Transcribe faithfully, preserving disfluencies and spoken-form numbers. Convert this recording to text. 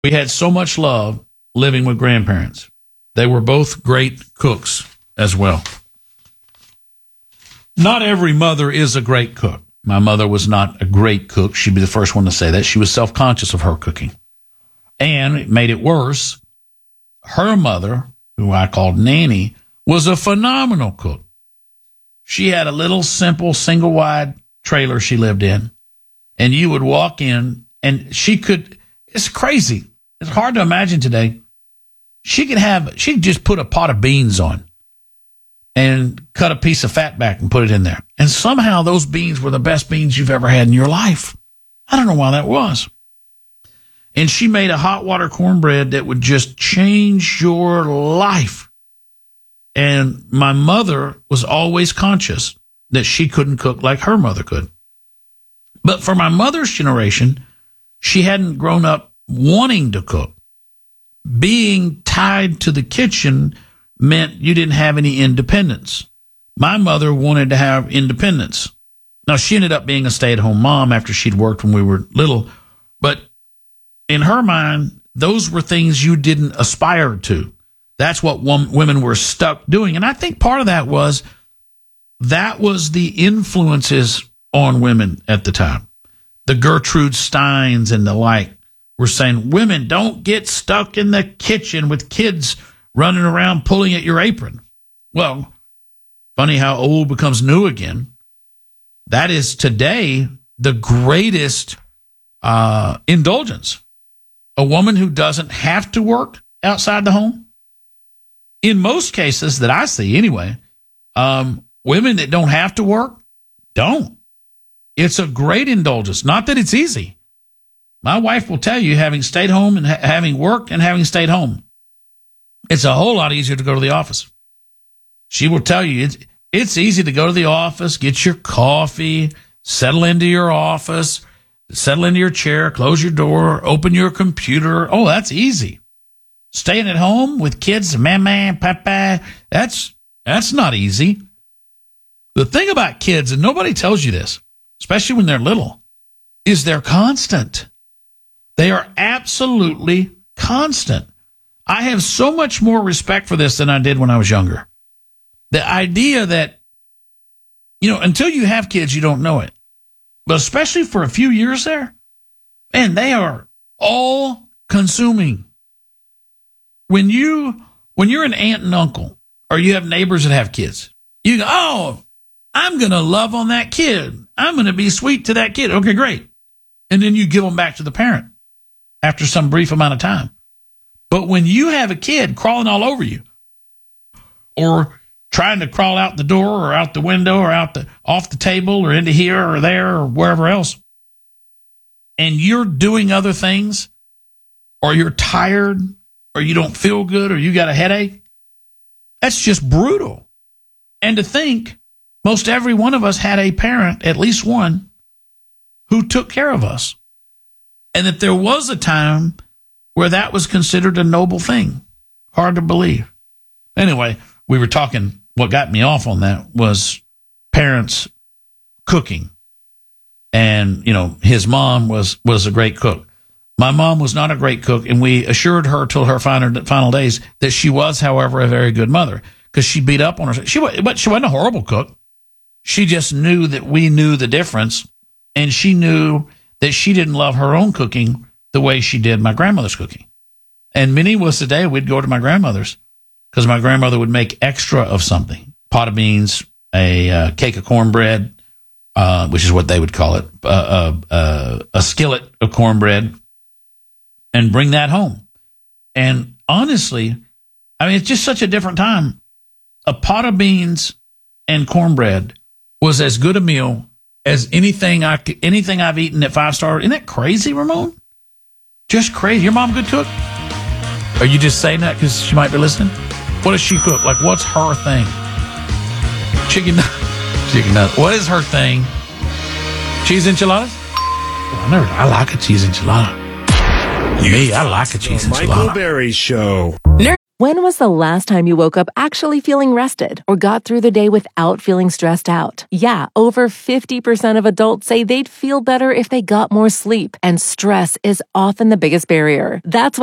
We had so much love living with grandparents. They were both great cooks as well. Not every mother is a great cook. My mother was not a great cook. She'd be the first one to say that. She was self-conscious of her cooking. And it made it worse. Her mother, who I called Nanny, was a phenomenal cook. She had a little simple single-wide trailer she lived in. And you would walk in, and she could, it's crazy. It's hard to imagine today. She could have, she could just put a pot of beans on and cut a piece of fat back and put it in there. And somehow those beans were the best beans you've ever had in your life. I don't know why that was. And she made a hot water cornbread that would just change your life. And my mother was always conscious that she couldn't cook like her mother could. But for my mother's generation, she hadn't grown up wanting to cook. Being tied to the kitchen meant you didn't have any independence. My mother wanted to have independence. Now, she ended up being a stay-at-home mom after she'd worked when we were little, but in her mind, those were things you didn't aspire to. That's what women were stuck doing. And I think part of that was that was the influences on women at the time. The Gertrude Steins and the like were saying, women, don't get stuck in the kitchen with kids running around pulling at your apron. Well, funny how old becomes new again. That is today the greatest uh, indulgence. A woman who doesn't have to work outside the home. In most cases that I see anyway, um, women that don't have to work, don't. It's a great indulgence. Not that it's easy. My wife will tell you, having stayed home and ha- having worked and having stayed home, it's a whole lot easier to go to the office. She will tell you it's, it's easy to go to the office, get your coffee, settle into your office, settle into your chair, close your door, open your computer. Oh, that's easy. Staying at home with kids, mama, papa, that's, that's not easy. The thing about kids, and nobody tells you this, especially when they're little, is they're constant. They are absolutely constant. I have so much more respect for this than I did when I was younger. The idea that, you know, until you have kids, you don't know it. But especially for a few years there, man, they are all consuming. When you, when you're an aunt and uncle, or you have neighbors that have kids, you go, oh, I'm going to love on that kid. I'm going to be sweet to that kid. Okay, great. And then you give them back to the parent after some brief amount of time. But when you have a kid crawling all over you, or trying to crawl out the door or out the window or out the off the table or into here or there or wherever else, and you're doing other things, or you're tired, or you don't feel good, or you got a headache, that's just brutal. And to think most every one of us had a parent, at least one, who took care of us. And that there was a time where that was considered a noble thing. Hard to believe. Anyway, we were talking, what got me off on that was parents cooking. And, you know, his mom was, was a great cook. My mom was not a great cook, and we assured her till her final, final days that she was, however, a very good mother, because she beat up on her. She, but she wasn't a horrible cook. She just knew that we knew the difference, and she knew that she didn't love her own cooking the way she did my grandmother's cooking. And many was the day we'd go to my grandmother's, because my grandmother would make extra of something, pot of beans, a uh, cake of cornbread, uh, which is what they would call it, uh, uh, uh, a skillet of cornbread, and bring that home. And honestly, I mean, it's just such a different time. A pot of beans and cornbread was as good a meal as anything I anything I've eaten at Five Star. Isn't that crazy, Ramon? Just crazy. Your mom a good cook? Are you just saying that because she might be listening? What does she cook? Like, what's her thing? Chicken, chicken nuggets. What is her thing? Cheese enchiladas? Oh, I never. I like a cheese enchilada. Me, I like a cheese enchilada. Michael Berry Show. When was the last time you woke up actually feeling rested or got through the day without feeling stressed out? Yeah, over fifty percent of adults say they'd feel better if they got more sleep, and stress is often the biggest barrier. That's